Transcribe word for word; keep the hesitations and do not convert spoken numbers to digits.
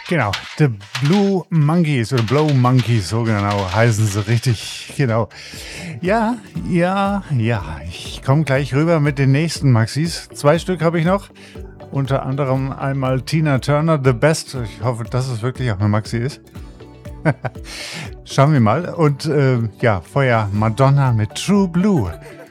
Genau, The Blue Monkeys oder Blow Monkeys, so genau heißen sie richtig, genau. Ja, ja, ja, ich komme gleich rüber mit den nächsten Maxis. Zwei Stück habe ich noch, unter anderem einmal Tina Turner, The Best. Ich hoffe, dass es wirklich auch eine Maxi ist. Schauen wir mal. Und äh, ja, vorher Madonna mit True Blue.